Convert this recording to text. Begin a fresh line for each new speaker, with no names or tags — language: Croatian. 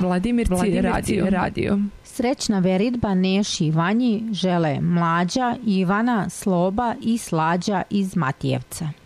Vladimirci radio.
Srećna veridba Neši i Vanji žele Mlađa, Ivana, Sloba i Slađa iz Matijevca.